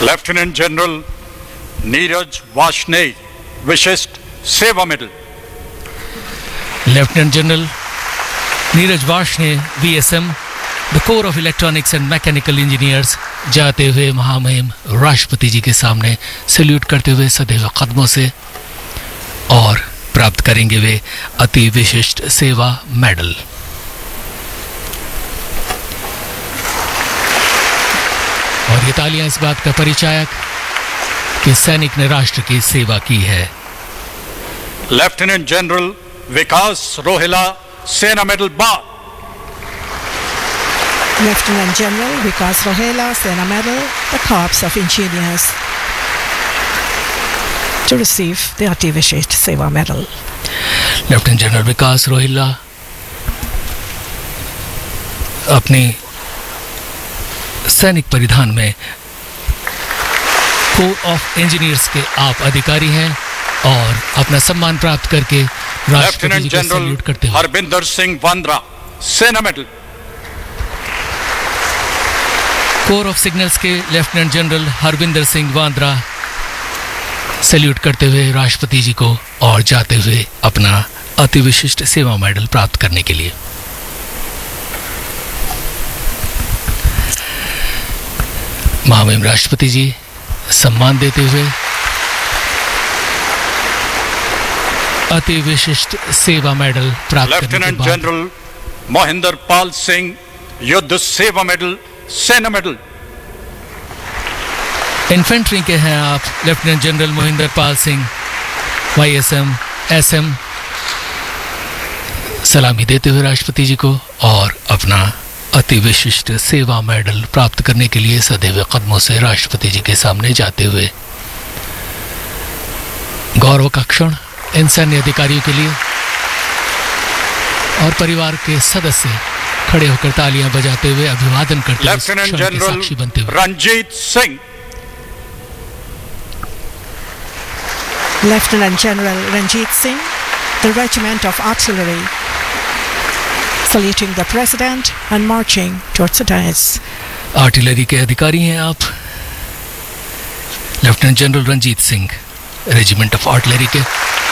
Lieutenant general Neeraj Varshney विशिष्ट सेवा medal. Lieutenant general Neeraj Varshney VSM the core of electronics and mechanical engineers जाते हुए महामहिम राष्ट्रपति जी के सामने सल्यूट करते हुए सदैव कदमों से और प्राप्त करेंगे वे अति विशिष्ट सेवा मेडल। और ये तालियां इस बात का परिचायक कि सैनिक ने राष्ट्र की सेवा की है। लेफ्टिनेंट जनरल विकास रोहिला सेना मेडल बाद। Lieutenant General Vikas Rohela, Sena Medal, the Corps of Engineers, to receive the Ati Vishisht Seva Medal. Lieutenant general विकास रोहिला अपनी सैनिक परिधान में कोर ऑफ इंजीनियर्स के आप अधिकारी हैं और अपना सम्मान प्राप्त करके राष्ट्रपति जी को सैल्यूट करते हुए हरविंदर सिंह वांद्रा सेना मेडल। कोर ऑफ सिग्नल्स के lieutenant general Harvinder Singh Bandra salute करते हुए राष्ट्रपति जी को और जाते हुए अपना अति विशिष्ट सेवा मेडल प्राप्त करने के लिए। महामहिम राष्ट्रपति जी सम्मान देते हुए अति विशिष्ट सेवा मेडल प्राप्त करने के बाद लेफ्टिनेंट जनरल मोहिंदर पाल सिंह युद्ध सेवा मेडल सेना मेडल। इन्फेंट्री के हैं आप lieutenant general Mohinder Pal Singh YSM SM सलामी देते हुए राष्ट्रपति जी को और अपना अति विशिष्ट सेवा मेडल प्राप्त करने के लिए सदैव कदमों से राष्ट्रपति जी के सामने जाते हुए गौरव का क्षण इन सैन्य अधिकारियों के लिए और परिवार के सदस्य खड़े होकर तालियां बजाते हुए अभिवादन करते हुए lieutenant general Ranjit Singh. Lieutenant General Ranjit Singh, the Regiment of Artillery, saluting the President and marching towards the dais. Artillery के अधिकारी हैं आप lieutenant general Ranjit Singh regiment of artillery के।